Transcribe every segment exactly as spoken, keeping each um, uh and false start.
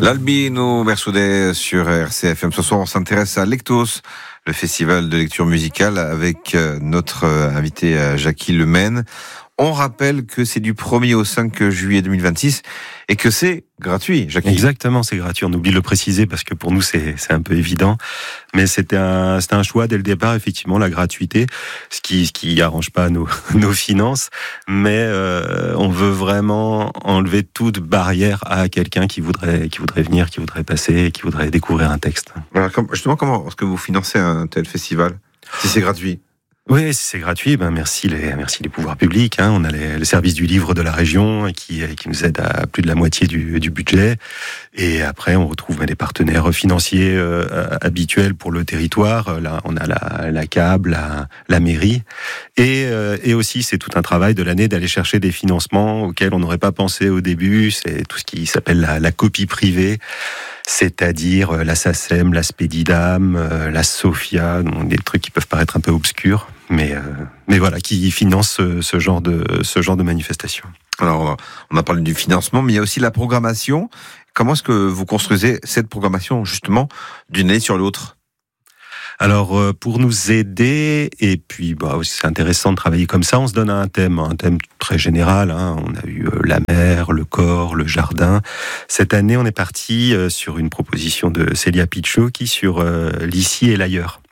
L'Albino Bersoudet sur R C F M. Ce soir, on s'intéresse à Lectos, le festival de lecture musicale, avec notre invité Jackie Lemaine. On rappelle que c'est du premier au cinq juillet deux mille vingt-six et que c'est gratuit, Jackie. Exactement, c'est gratuit. On oublie de le préciser parce que pour nous, c'est, c'est un peu évident. Mais c'était un, c'était un choix dès le départ, effectivement, la gratuité, ce qui, ce qui arrange pas nos, nos finances. Mais euh, on veut vraiment enlever toute barrière à quelqu'un qui voudrait, qui voudrait venir, qui voudrait passer, qui voudrait découvrir un texte. Alors, justement, comment est-ce que vous financez un tel festival, si c'est gratuit ? Oui, si c'est gratuit, ben merci les merci les pouvoirs publics. Hein. On a les, le service du livre de la région qui qui nous aide à plus de la moitié du, du budget. Et après, on retrouve des partenaires financiers euh, habituels pour le territoire. Là, on a la, la C A B, la, la mairie, et euh, et aussi c'est tout un travail de l'année d'aller chercher des financements auxquels on n'aurait pas pensé au début. C'est tout ce qui s'appelle la, la copie privée. C'est-à-dire la SACEM, la Spedidam, la Sophia, donc des trucs qui peuvent paraître un peu obscurs, mais euh, mais voilà, qui financent ce, ce genre de ce genre de manifestation. Alors, on a parlé du financement, mais il y a aussi la programmation. Comment est-ce que vous construisez cette programmation justement d'une année sur l'autre ? Alors, pour nous aider, et puis bah, c'est intéressant de travailler comme ça, on se donne un thème, un thème très général. Hein. On a eu la mer, le corps, le jardin. Cette année, on est parti sur une proposition de Célia Pichot sur euh, l'ici et l'ailleurs.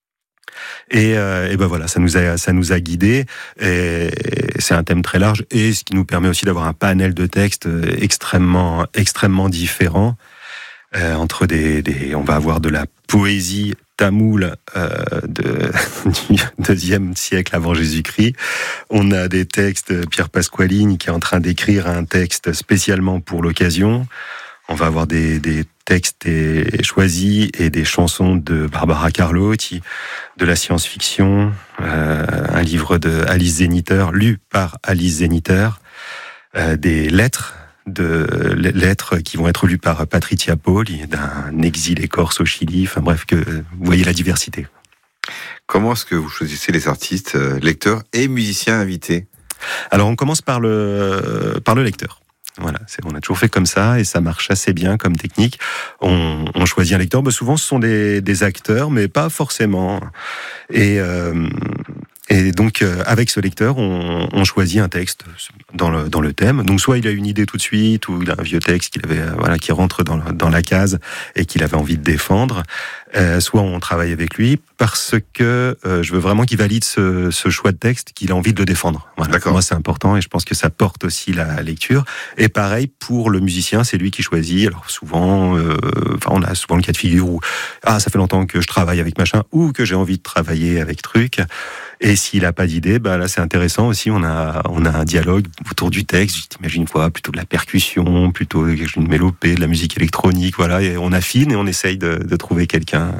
Et, euh, et ben voilà, ça nous a ça nous a guidés. Et c'est un thème très large, et ce qui nous permet aussi d'avoir un panel de textes extrêmement extrêmement différents. Euh, entre des, des, on va avoir de la poésie tamoule euh, de, du deuxième siècle avant Jésus-Christ. On a des textes, Pierre Pasqualini qui est en train d'écrire un texte spécialement pour l'occasion. On va avoir des, des textes et, choisis et des chansons de Barbara Carlotti, de la science-fiction, euh, un livre de Alice Zeniter, lu par Alice Zeniter, euh, des lettres, de lettres qui vont être lues par Patricia Poli, d'un exilé corse au Chili. Enfin bref, que vous voyez la diversité. Comment est-ce que vous choisissez les artistes, lecteurs et musiciens invités ? Alors on commence par le par le lecteur. Voilà, c'est, on a toujours fait comme ça et ça marche assez bien comme technique. On, on choisit un lecteur. Ben souvent, ce sont des, des acteurs, mais pas forcément. Et euh, Et donc, euh, avec ce lecteur, on, on choisit un texte dans le, dans le thème. Donc, soit il a une idée tout de suite, ou il a un vieux texte qu'il avait, euh, voilà, qui rentre dans, dans la case et qu'il avait envie de défendre. Euh, soit on travaille avec lui parce que euh, je veux vraiment qu'il valide ce, ce choix de texte, qu'il a envie de le défendre. Voilà. Pour moi, c'est important et je pense que ça porte aussi la lecture. Et pareil pour le musicien, c'est lui qui choisit. Alors souvent, euh, enfin, on a souvent le cas de figure où ah, ça fait longtemps que je travaille avec machin ou que j'ai envie de travailler avec truc. Et s'il a pas d'idée, bah là c'est intéressant aussi. On a on a un dialogue autour du texte. J'imagine une fois plutôt de la percussion, plutôt une mélopée, de la musique électronique, voilà. Et on affine et on essaye de, de trouver quelqu'un.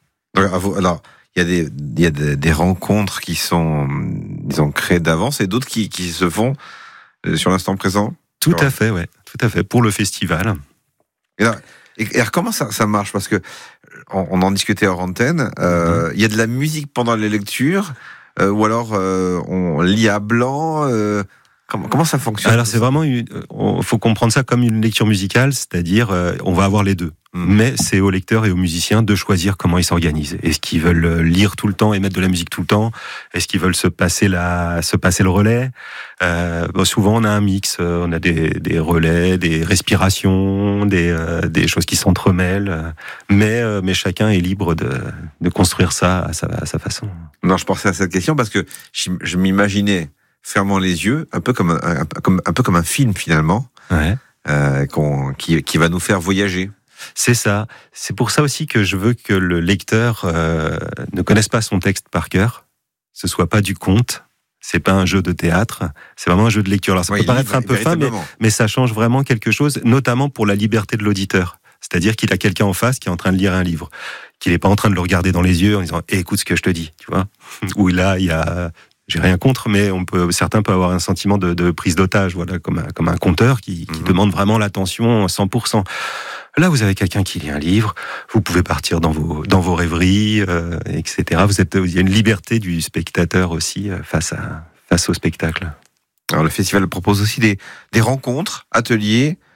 Alors il y a des il y a des, des rencontres qui sont disons créées d'avance et d'autres qui qui se font sur l'instant présent. Tout alors, à fait, ouais, tout à fait pour le festival. Et alors, et alors comment ça ça marche parce que on, on en discutait hors antenne. Euh, il mm-hmm. y a de la musique pendant les lectures. Euh, ou alors euh, on lit à blanc. Euh, comment, comment ça fonctionne ? Alors c'est vraiment, il faut comprendre ça comme une lecture musicale, c'est-à-dire euh, on va avoir les deux. Mmh. Mais c'est aux lecteurs et aux musiciens de choisir comment ils s'organisent. Est-ce qu'ils veulent lire tout le temps et mettre de la musique tout le temps ? Est-ce qu'ils veulent se passer la, se passer le relais ? euh, bon, Souvent on a un mix, on a des, des relais, des respirations, des, euh, des choses qui s'entremêlent. Mais, euh, mais chacun est libre de, de construire ça à sa, à sa façon. Non, je pensais à cette question parce que je, je m'imaginais fermant les yeux, un peu comme un, un, comme, un peu comme un film finalement, ouais. euh, qu'on, qui, qui va nous faire voyager. C'est ça. C'est pour ça aussi que je veux que le lecteur euh, ne connaisse pas son texte par cœur. Ce soit pas du conte. C'est pas un jeu de théâtre. C'est vraiment un jeu de lecture. Alors ça ouais, peut paraître un peu fin, mais, mais ça change vraiment quelque chose, notamment pour la liberté de l'auditeur. C'est-à-dire qu'il a quelqu'un en face qui est en train de lire un livre, qu'il n'est pas en train de le regarder dans les yeux en disant eh, écoute ce que je te dis, tu vois. Où là il y a, j'ai rien contre, mais on peut, certains peuvent avoir un sentiment de, de prise d'otage, voilà, comme un, comme un conteur qui, qui mmh. demande vraiment l'attention cent pour cent. Là, vous avez quelqu'un qui lit un livre, vous pouvez partir dans vos, dans vos rêveries, euh, et cetera. Vous êtes, il y a une liberté du spectateur aussi euh, face à, face au spectacle. Alors, le festival propose aussi des, des rencontres, ateliers,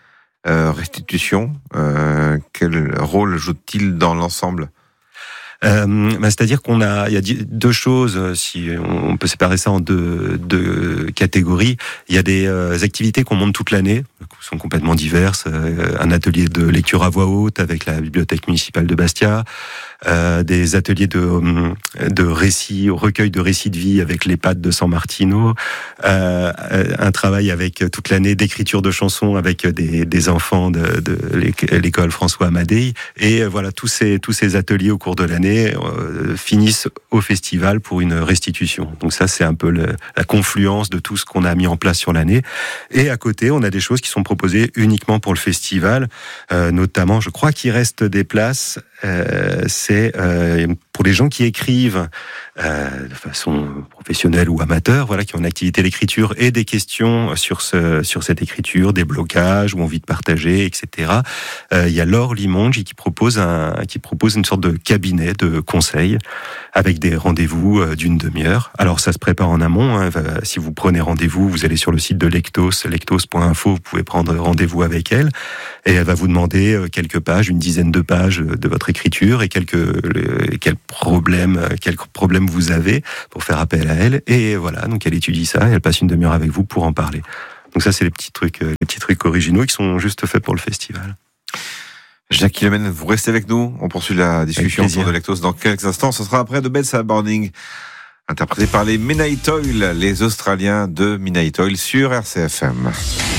euh, restitution, euh, quel rôle joue-t-il dans l'ensemble ? Euh, bah, c'est-à-dire qu'on a, il y a deux choses, si on peut séparer ça en deux, deux catégories. Il y a des euh, activités qu'on monte toute l'année, qui sont complètement diverses. Euh, un atelier de lecture à voix haute avec la bibliothèque municipale de Bastia, euh, des ateliers de, de récits, recueil de récits de vie avec l'EHPAD de San Martino, euh, un travail avec toute l'année d'écriture de chansons avec des, des enfants de, de l'école François Amadei. Et voilà, tous ces, tous ces ateliers au cours de l'année Euh, finissent au festival pour une restitution. Donc ça, c'est un peu le, la confluence de tout ce qu'on a mis en place sur l'année. Et à côté, on a des choses qui sont proposées uniquement pour le festival, euh, notamment, je crois qu'il reste des places, euh, c'est euh, pour les gens qui écrivent euh, de façon professionnelle ou amateur, voilà, qui ont une activité d'écriture et des questions sur ce, sur cette écriture, des blocages ou envie de partager, et cetera. Euh, il y a Laure Limongi qui propose un, qui propose une sorte de cabinet de conseils avec des rendez-vous d'une demi-heure. Alors ça se prépare en amont. Hein. Si vous prenez rendez-vous, vous allez sur le site de Lectos, lectos point info, vous pouvez prendre rendez-vous avec elle et elle va vous demander quelques pages, une dizaine de pages de votre écriture et quelques quels problèmes, quels problèmes vous avez pour faire appel à elle. Et voilà, donc elle étudie ça et elle passe une demi-heure avec vous pour en parler. Donc ça, c'est les petits trucs, les petits trucs originaux qui sont juste faits pour le festival. Jackie Lemaine, vous restez avec nous. On poursuit la discussion autour de Lectos dans quelques instants. Ce sera après The Bedside Burning, interprété par les Midnight Oil, les Australiens de Midnight Oil sur R C F M.